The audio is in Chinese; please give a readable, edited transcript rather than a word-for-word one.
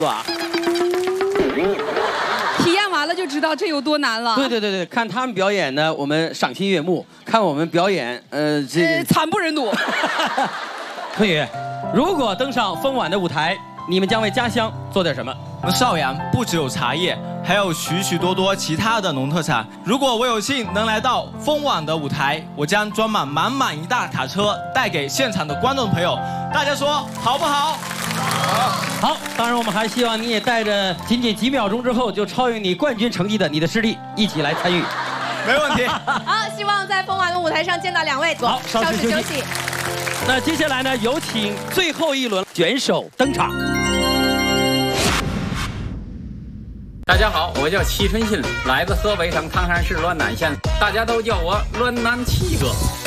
吧？ 体验完了就知道这有多难了。 对，看他们表演呢，我们赏心悦目；看我们表演， 惨不忍睹。 柯宇，如果登上风晚的舞台，你们将为家乡做点什么？ 我们邵阳不只有茶叶，还有许许多多其他的农特产。如果我有幸能来到风晚的舞台，我将装满一大卡车，带给现场的观众朋友。大家说好不好？ 好，当然我们还希望你也带着仅仅几秒钟之后就超越你冠军成绩的你的师弟一起来参与。 没问题。 好，希望在风晚的舞台上见到2位。 好，稍事休息。那接下来呢，有请最后一轮选手登场。 大家好，我叫戚春新，来自河北省唐山市滦南县，大家都叫我滦南七哥。